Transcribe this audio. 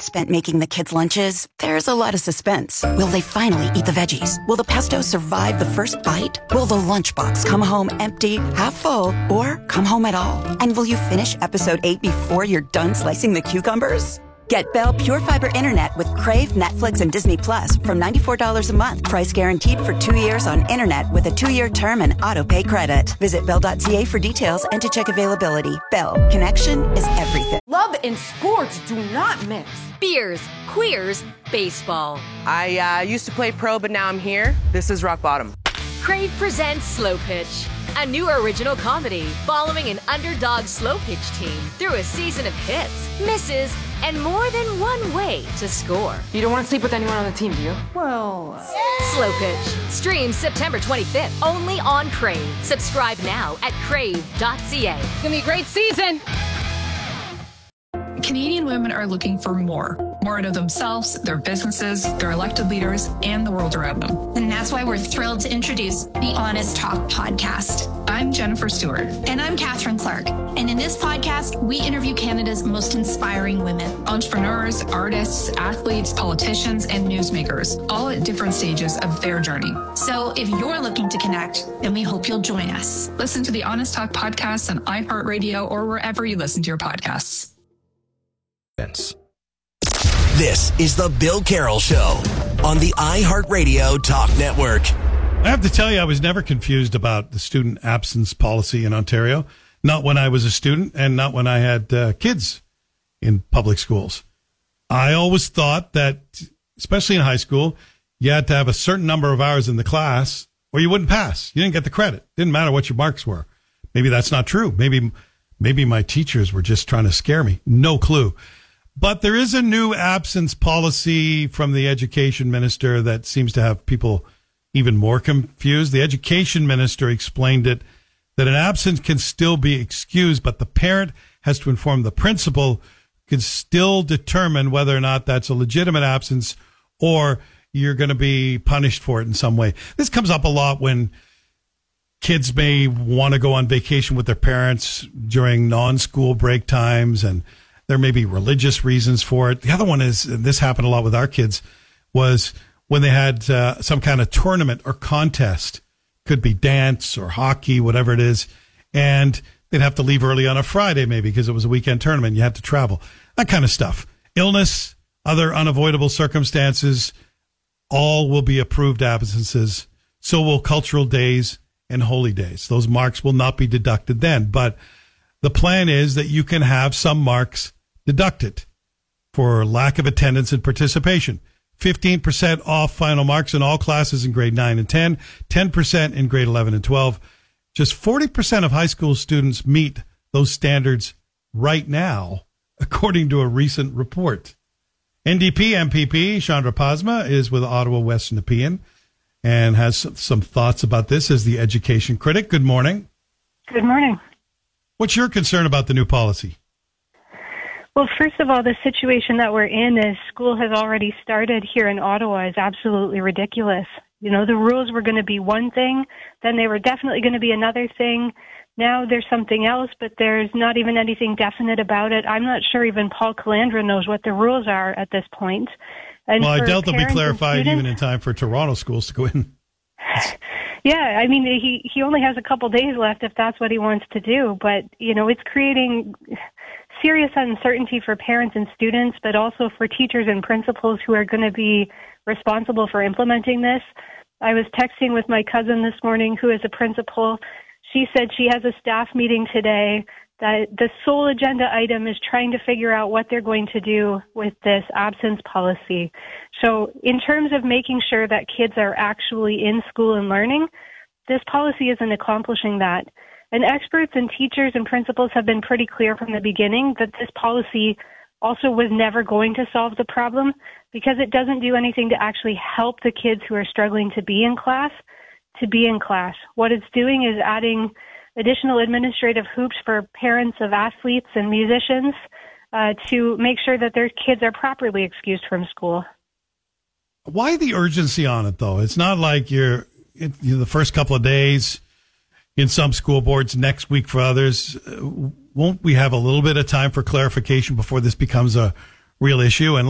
night spent making the kids' lunches, there's a lot of suspense. Will they finally eat the veggies? Will the pesto survive the first bite? Will the lunchbox come home empty, half full, or come home at all? And will you finish episode 8 before you're done slicing the cucumbers? Get Bell Pure Fiber Internet with Crave, Netflix, and Disney Plus from $94 a month. Price guaranteed for 2 years on internet with a 2-year term and auto-pay credit. Visit Bell.ca for details and to check availability. Bell. Connection is everything. Love and sports do not mix. Beers, queers, baseball. I used to play pro, but now I'm here. This is rock bottom. Crave presents Slow Pitch, a new original comedy following an underdog slow pitch team through a season of hits, misses, and more than one way to score. You don't want to sleep with anyone on the team, do you? Well... Slow Pitch. Streams September 25th, only on Crave. Subscribe now at crave.ca. It's going to be a great season. Canadian women are looking for more out of themselves, their businesses, their elected leaders, and the world around them. And that's why we're thrilled to introduce the Honest Talk podcast. I'm Jennifer Stewart. And I'm Catherine Clark. And in this podcast, we interview Canada's most inspiring women. Entrepreneurs, artists, athletes, politicians, and newsmakers, all at different stages of their journey. So if you're looking to connect, then we hope you'll join us. Listen to the Honest Talk podcast on iHeartRadio or wherever you listen to your podcasts. This is the Bill Carroll Show on the iHeartRadio Talk Network. I have to tell you, I was never confused about the student absence policy in Ontario. Not when I was a student and not when I had kids in public schools. I always thought that, especially in high school, you had to have a certain number of hours in the class or you wouldn't pass. You didn't get the credit. Didn't matter what your marks were. Maybe that's not true. Maybe my teachers were just trying to scare me. No clue. But there is a new absence policy from the education minister that seems to have people even more confused. The education minister explained it that an absence can still be excused, but the parent has to inform the principal, can still determine whether or not that's a legitimate absence or you're going to be punished for it in some way. This comes up a lot when kids may want to go on vacation with their parents during non-school break times, and there may be religious reasons for it. The other one is, and this happened a lot with our kids, was when they had some kind of tournament or contest. Could be dance or hockey, whatever it is. And they'd have to leave early on a Friday maybe because it was a weekend tournament. You had to travel. That kind of stuff. Illness, other unavoidable circumstances, all will be approved absences. So will cultural days and holy days. Those marks will not be deducted then. But the plan is that you can have some marks deducted for lack of attendance and participation. 15% off final marks in all classes in grade 9 and 10, 10% in grade 11 and 12. Just 40% of high school students meet those standards right now, according to a recent report. NDP MPP Chandra Pasma is with Ottawa West Nepean and has some thoughts about this as the education critic. Good morning. Good morning. What's your concern about the new policy? Well, first of all, the situation that we're in is school has already started here in Ottawa is absolutely ridiculous. You know, the rules were going to be one thing, then they were definitely going to be another thing. Now there's something else, but there's not even anything definite about it. I'm not sure even Paul Calandra knows what the rules are at this point. And well, I doubt they'll be clarified even in time for Toronto schools to go in. Yeah, I mean, he only has a couple days left if that's what he wants to do. But, you know, it's creating serious uncertainty for parents and students, but also for teachers and principals who are going to be responsible for implementing this. I was texting with my cousin this morning who is a principal. She said she has a staff meeting today that the sole agenda item is trying to figure out what they're going to do with this absence policy. So in terms of making sure that kids are actually in school and learning, this policy isn't accomplishing that. And experts and teachers and principals have been pretty clear from the beginning that this policy also was never going to solve the problem because it doesn't do anything to actually help the kids who are struggling to be in class. What it's doing is adding additional administrative hoops for parents of athletes and musicians to make sure that their kids are properly excused from school. Why the urgency on it, though? It's not like you're the first couple of days in some school boards, next week for others. Won't we have a little bit of time for clarification before this becomes a real issue? And